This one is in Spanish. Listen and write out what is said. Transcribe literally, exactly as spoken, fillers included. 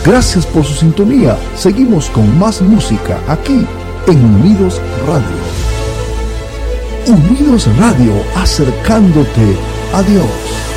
Gracias por su sintonía. Seguimos con más música aquí en Unidos Radio. Unidos Radio, acercándote a Dios.